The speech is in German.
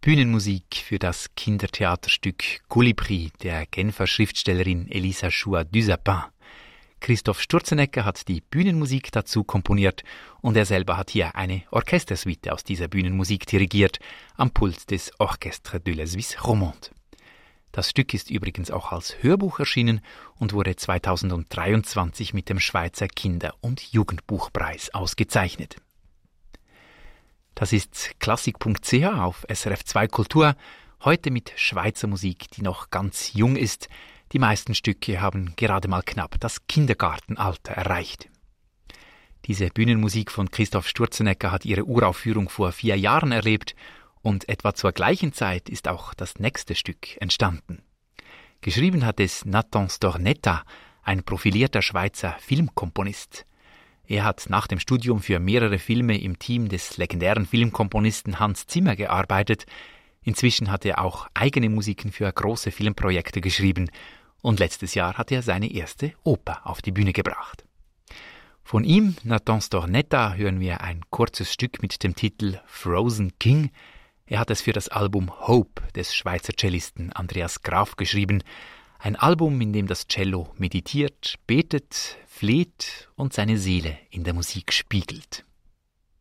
Bühnenmusik für das Kindertheaterstück Colibri der Genfer Schriftstellerin Elisa Chua-Dusapin. Christoph Sturzenegger hat die Bühnenmusik dazu komponiert und er selber hat hier eine Orchestersuite aus dieser Bühnenmusik dirigiert am Pult des Orchestre de la Suisse Romande. Das Stück ist übrigens auch als Hörbuch erschienen und wurde 2023 mit dem Schweizer Kinder- und Jugendbuchpreis ausgezeichnet. Das ist klassik.ch auf SRF 2 Kultur, heute mit Schweizer Musik, die noch ganz jung ist. Die meisten Stücke haben gerade mal knapp das Kindergartenalter erreicht. Diese Bühnenmusik von Christoph Sturzenegger hat ihre Uraufführung vor 4 Jahren erlebt und etwa zur gleichen Zeit ist auch das nächste Stück entstanden. Geschrieben hat es Nathan Stornetta, ein profilierter Schweizer Filmkomponist. Er hat nach dem Studium für mehrere Filme im Team des legendären Filmkomponisten Hans Zimmer gearbeitet. Inzwischen hat er auch eigene Musiken für große Filmprojekte geschrieben und letztes Jahr hat er seine erste Oper auf die Bühne gebracht. Von ihm, Nathan Stornetta, hören wir ein kurzes Stück mit dem Titel Frozen King. Er hat es für das Album Hope des Schweizer Cellisten Andreas Graf geschrieben. Ein Album, in dem das Cello meditiert, betet, fleht und seine Seele in der Musik spiegelt.